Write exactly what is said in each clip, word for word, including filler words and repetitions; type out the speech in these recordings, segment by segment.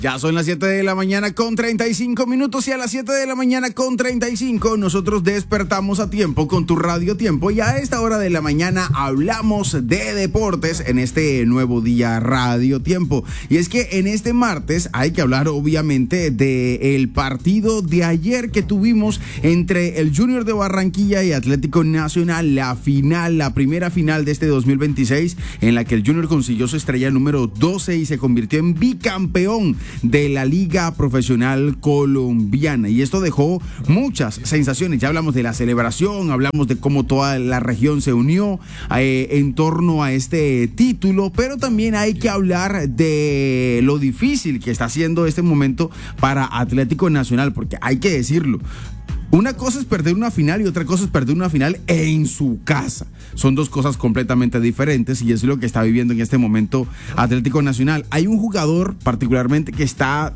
Ya son las siete de la mañana con treinta y cinco minutos y a las siete de la mañana con treinta y cinco nosotros despertamos a tiempo con tu Radio Tiempo y a esta hora de la mañana hablamos de deportes en este nuevo día Radio Tiempo. Y es que en este martes hay que hablar obviamente del partido de ayer que tuvimos entre el Junior de Barranquilla y Atlético Nacional, la final, la primera final de este dos mil veintiséis en la que el Junior consiguió su estrella número doce y se convirtió en bicampeón de la Liga Profesional Colombiana, y esto dejó muchas sensaciones. Ya hablamos de la celebración, hablamos de cómo toda la región se unió eh, en torno a este título, pero también hay que hablar de lo difícil que está siendo este momento para Atlético Nacional, porque hay que decirlo, una cosa es perder una final y otra cosa es perder una final en su casa. Son dos cosas completamente diferentes y es lo que está viviendo en este momento Atlético Nacional. Hay un jugador particularmente que está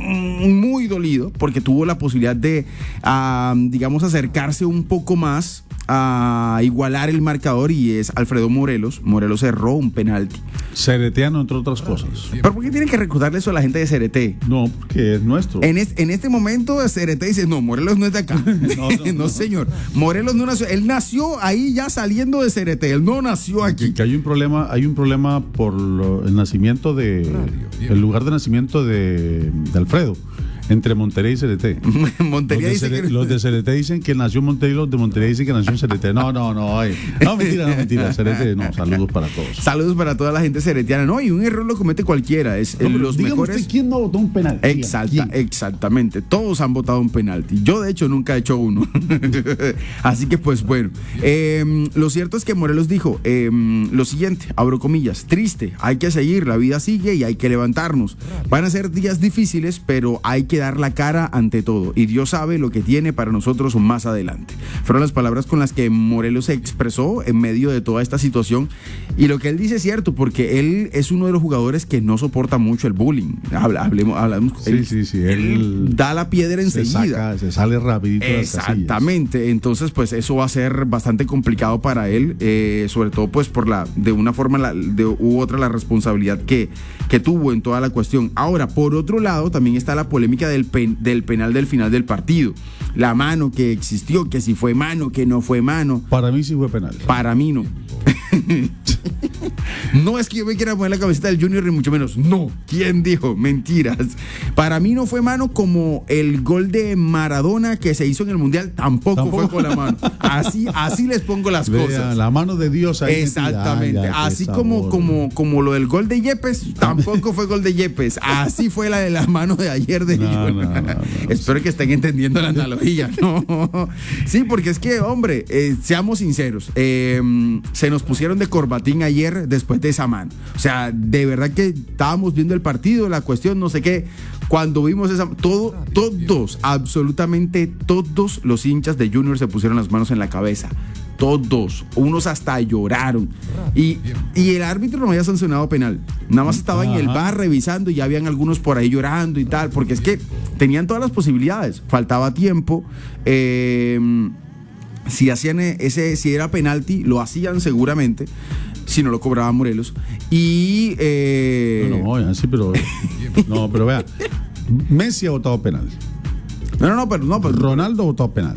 muy dolido porque tuvo la posibilidad de, uh, digamos, acercarse un poco más a igualar el marcador y es Alfredo Morelos. Morelos erró un penalti. Cereteano, entre otras cosas. ¿Pero por qué tienen que recordarle eso a la gente de C R T? No, porque es nuestro. En, es, en este momento C R T dice, no, Morelos no es de acá. no, no, no, no, señor. Morelos no nació. Él nació ahí ya saliendo de C R T. Él no nació aquí. Que, que hay un problema, hay un problema por lo, el nacimiento de, el lugar de nacimiento de, de Alfredo. Entre Monterrey y C R T. Monterrey los, de C R T que... los de C R T dicen que nació en Monterrey y los de Monterrey dicen que nació en C R T. No, no, no. Ay. No, mentira, no, mentira. C R T, no. Saludos para todos. Saludos para toda la gente ceretiana. No, y un error lo comete cualquiera. Es no, los mejores. Usted, ¿quién no votó un penalti? Exacta, exactamente. Todos han votado un penalti. Yo, de hecho, nunca he hecho uno. Así que, pues, bueno. Eh, lo cierto es que Morelos dijo eh, lo siguiente, abro comillas, triste, hay que seguir, la vida sigue y hay que levantarnos. Van a ser días difíciles, pero hay que dar la cara ante todo y Dios sabe lo que tiene para nosotros más adelante. Fueron las palabras con las que Morelos se expresó en medio de toda esta situación y lo que él dice es cierto porque él es uno de los jugadores que no soporta mucho el bullying. Habla, hablemos, hablamos, sí, él, sí, sí, él, él da la piedra enseguida. Se, saca, se sale rapidito. Exactamente, entonces pues eso va a ser bastante complicado para él, eh, sobre todo pues por la, de una forma la, de, u otra la responsabilidad que, que tuvo en toda la cuestión. Ahora, por otro lado, también está la polémica del, pen, del penal del final del partido. La mano que existió, que si fue mano, que no fue mano. Para mí sí fue penal. Para mí no. No es que yo me quiera poner la camiseta del Junior ni mucho menos. No, ¿quién dijo? Mentiras. Para mí no fue mano como el gol de Maradona que se hizo en el Mundial. Tampoco, ¿Tampoco? fue con la mano. Así, así les pongo las Vea, cosas. La mano de Dios ahí. Exactamente. Ay, ya, así como, como, como lo del gol de Yepes, tampoco fue gol de Yepes. Así fue la de la mano de ayer de no, Junior. No, no, no, Espero que estén entendiendo la analogía. No. Sí, porque es que, hombre, eh, seamos sinceros. Eh, se nos pusieron de corbatín ayer después de esa mano. O sea, de verdad que estábamos viendo el partido, la cuestión, no sé qué. Cuando vimos esa, todo, todos, absolutamente todos los hinchas de Junior se pusieron las manos en la cabeza. Todos, unos hasta lloraron. Y, y el árbitro no había sancionado penal. Nada más estaba en el bar revisando y ya habían algunos por ahí llorando y tal, porque es que tenían todas las posibilidades. Faltaba tiempo. Eh, si hacían ese, si era penalti, lo hacían seguramente. Si no lo cobraba Morelos. Y. Eh... No, no, sí, pero. No, pero vea. Messi ha votado penal. No, no, no, pero no. Pero... Ronaldo ha votado penal.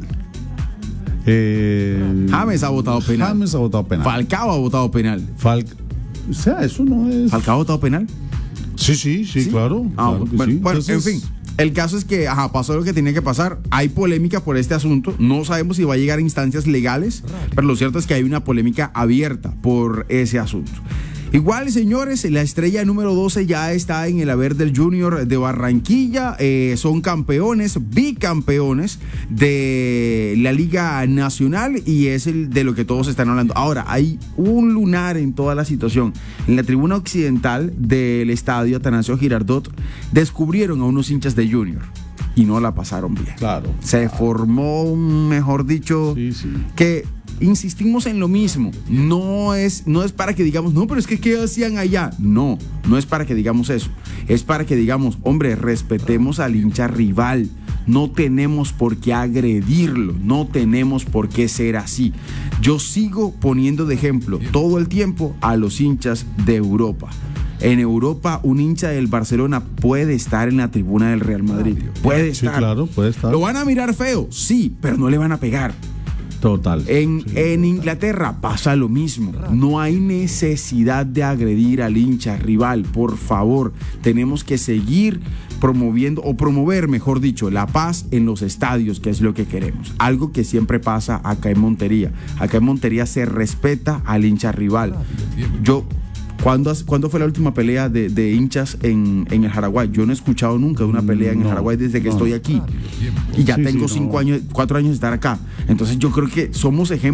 Eh, James ha votado penal. James ha votado penal. Falcao ha votado penal. Fal... O sea, eso no es. ¿Falcao ha votado penal? Sí, sí, sí, ¿Sí? claro. Ah, claro bueno, sí. bueno Entonces... en fin. El caso es que ajá, pasó lo que tenía que pasar. Hay polémica por este asunto. No sabemos si va a llegar a instancias legales, pero lo cierto es que hay una polémica abierta por ese asunto. Igual, señores, la estrella número doce ya está en el haber del Junior de Barranquilla. Eh, son campeones, bicampeones de la Liga Nacional y es el de lo que todos están hablando. Ahora, hay un lunar en toda la situación. En la tribuna occidental del estadio Atanasio Girardot descubrieron a unos hinchas de Junior y no la pasaron bien. Claro. Se formó, mejor dicho, sí, sí. que... Insistimos en lo mismo, no es, no es para que digamos, no, pero es que ¿qué hacían allá? No, no es para que digamos eso, es para que digamos, hombre, respetemos al hincha rival, no tenemos por qué agredirlo, no tenemos por qué ser así. Yo sigo poniendo de ejemplo todo el tiempo a los hinchas de Europa. En Europa, un hincha del Barcelona puede estar en la tribuna del Real Madrid. Puede estar. Sí, claro, puede estar. ¿Lo van a mirar feo? Sí, pero no le van a pegar. Total. En, sí, en total. Inglaterra pasa lo mismo. No hay necesidad de agredir al hincha rival. Por favor, tenemos que seguir promoviendo, o promover, mejor dicho, la paz en los estadios, que es lo que queremos. Algo que siempre pasa acá en Montería. Acá en Montería se respeta al hincha rival. Yo... ¿Cuándo, ¿Cuándo fue la última pelea de, de hinchas en, en el Jaraguay? Yo no he escuchado nunca de una pelea en el No, Jaraguay desde que no. estoy aquí. Y ya Sí, tengo sí, cinco no. años, cuatro años de estar acá. Entonces yo creo que somos ejemplos.